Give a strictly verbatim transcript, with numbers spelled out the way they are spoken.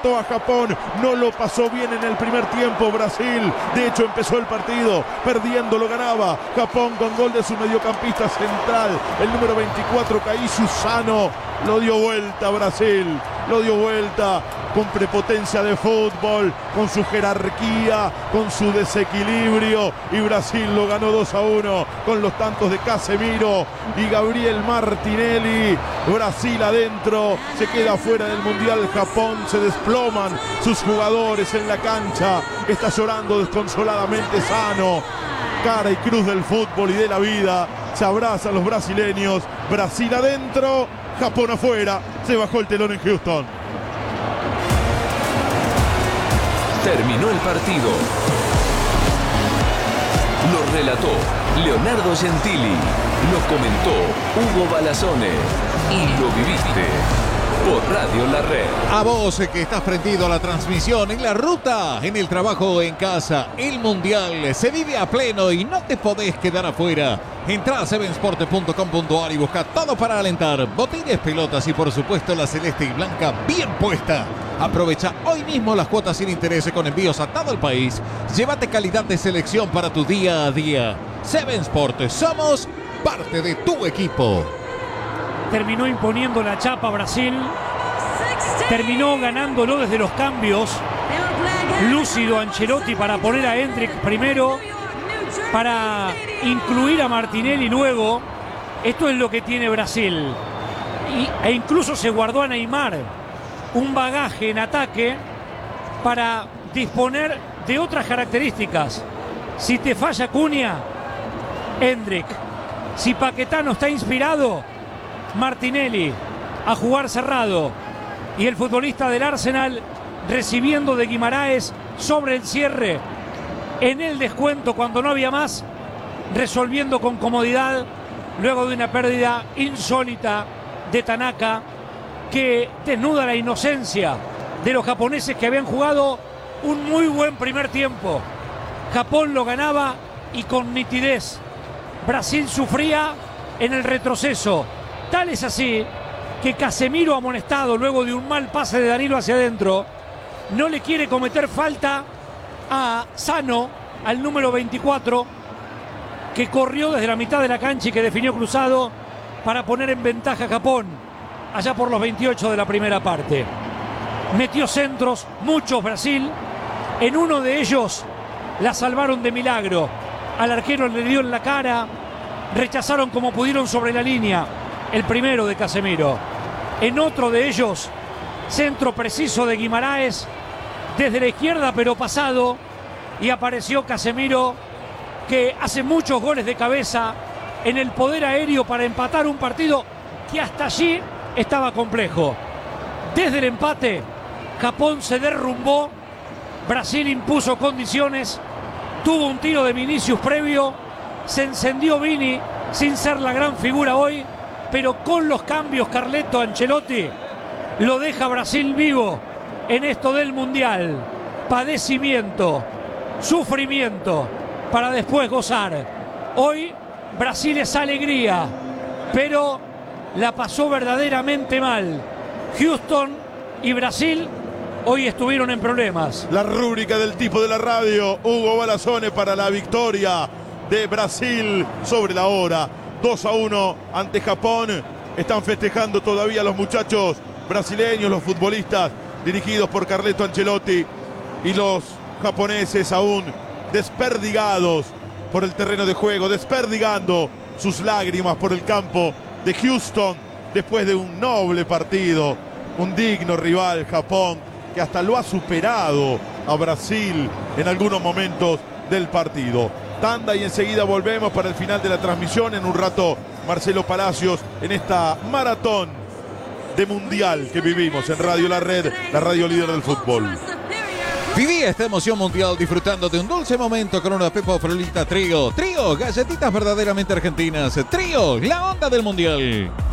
retó a Japón, no lo pasó bien en el primer tiempo Brasil, de hecho empezó el partido perdiendo, lo ganaba Japón con gol de su mediocampista central, el número veinticuatro, Kaishu Sano. Lo dio vuelta Brasil, lo dio vuelta con prepotencia de fútbol, con su jerarquía, con su desequilibrio, y Brasil lo ganó dos a uno con los tantos de Casemiro y Gabriel Martinelli. Brasil adentro, se queda fuera del Mundial. Japón, se desploman sus jugadores en la cancha, está llorando desconsoladamente Sano, cara y cruz del fútbol y de la vida. Se abrazan los brasileños. Brasil adentro, Japón afuera. Se bajó el telón en Houston. Terminó el partido. Lo relató Leonardo Gentili. Lo comentó Hugo Balazone. Y lo viviste por Radio La Red. A vos que estás prendido a la transmisión, en la ruta, en el trabajo, en casa, el Mundial se vive a pleno y no te podés quedar afuera. Entrá a seven sport punto com punto a r y busca todo para alentar. Botines, pelotas y por supuesto la celeste y blanca bien puesta. Aprovecha hoy mismo las cuotas sin interés con envíos a todo el país. Llévate calidad de selección para tu día a día. seven Sport, somos parte de tu equipo. Terminó imponiendo la chapa Brasil. Terminó ganándolo desde los cambios. Lúcido Ancelotti para poner a Endrick primero, para incluir a Martinelli luego. Esto es lo que tiene Brasil. Y, e incluso se guardó a Neymar un bagaje en ataque para disponer de otras características. Si te falla Cunha, Endrick. Si Paquetá no está inspirado, Martinelli a jugar cerrado. Y el futbolista del Arsenal recibiendo de Guimaraes sobre el cierre, en el descuento cuando no había más, resolviendo con comodidad luego de una pérdida insólita de Tanaka, que desnuda la inocencia de los japoneses, que habían jugado un muy buen primer tiempo. Japón lo ganaba y con nitidez. Brasil sufría en el retroceso. Tal es así que Casemiro, amonestado luego de un mal pase de Danilo hacia adentro, no le quiere cometer falta a Sano, al número veinticuatro, que corrió desde la mitad de la cancha y que definió cruzado para poner en ventaja a Japón allá por los veintiocho de la primera parte. Metió centros, muchos Brasil. En uno de ellos la salvaron de milagro. Al arquero le dio en la cara. Rechazaron como pudieron sobre la línea el primero de Casemiro. En otro de ellos, centro preciso de Guimaraes desde la izquierda pero pasado, y apareció Casemiro, que hace muchos goles de cabeza en el poder aéreo para empatar un partido que hasta allí estaba complejo. Desde el empate, Japón se derrumbó, Brasil impuso condiciones, tuvo un tiro de Vinicius previo, se encendió Vini sin ser la gran figura hoy, pero con los cambios Carleto Ancelotti lo deja Brasil vivo en esto del Mundial. Padecimiento, sufrimiento, para después gozar. Hoy Brasil es alegría, pero la pasó verdaderamente mal. Houston y Brasil hoy estuvieron en problemas. La rúbrica del tipo de la radio, Hugo Balazone, para la victoria de Brasil sobre la hora. dos a uno ante Japón. Están festejando todavía los muchachos brasileños, los futbolistas dirigidos por Carleto Ancelotti, y los japoneses aún desperdigados por el terreno de juego, desperdigando sus lágrimas por el campo de Houston después de un noble partido. Un digno rival, Japón, que hasta lo ha superado a Brasil en algunos momentos del partido. Tanda y enseguida volvemos para el final de la transmisión. En un rato, Marcelo Palacios en esta maratón de Mundial que vivimos en Radio La Red, la radio líder del fútbol. Viví esta emoción mundial disfrutando de un dulce momento con una Pepa Frolita Trío. Trío, galletitas verdaderamente argentinas. Trío, la onda del Mundial.